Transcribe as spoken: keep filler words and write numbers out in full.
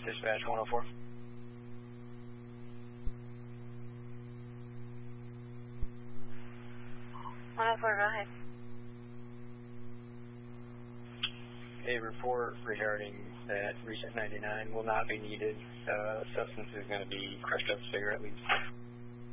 Dispatch one oh four. one oh four, go ahead. A report regarding that recent ninety-nine will not be needed. Uh, substance is going to be crushed up cigarette leaves.